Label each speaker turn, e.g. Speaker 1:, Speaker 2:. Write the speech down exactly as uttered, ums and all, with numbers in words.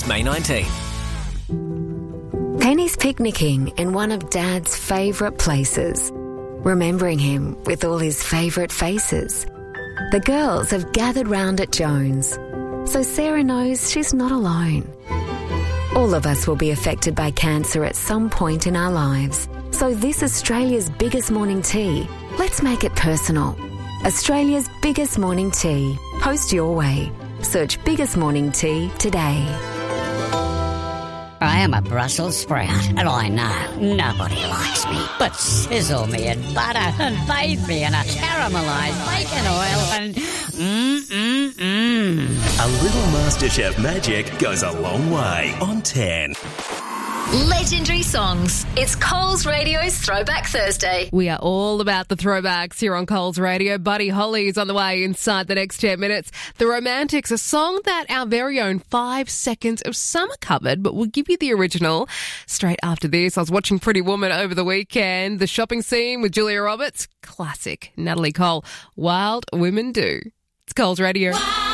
Speaker 1: May nineteenth.
Speaker 2: Penny's picnicking in one of Dad's favourite places, remembering him with all his favourite faces. The girls have gathered round at Jones, so Sarah knows she's not alone. All of us will be affected by cancer at some point in our lives, so this Australia's biggest morning tea, let's make it personal. Australia's biggest morning tea. Post your way. Search Biggest Morning Tea today.
Speaker 3: I am a Brussels sprout, and I know nobody likes me, but sizzle me in butter and bathe me in a caramelised bacon oil and mmm-mmm-mmm.
Speaker 1: A little MasterChef magic goes a long way on ten.
Speaker 4: Legendary songs. It's Coles Radio's Throwback Thursday.
Speaker 5: We are all about the throwbacks here on Coles Radio. Buddy Holly is on the way inside the next ten minutes. The Romantics, a song that our very own Five Seconds of Summer covered, but we'll give you the original straight after this. I was watching Pretty Woman over the weekend. The shopping scene with Julia Roberts. Classic. Natalie Cole. Wild Women Do. It's Coles Radio.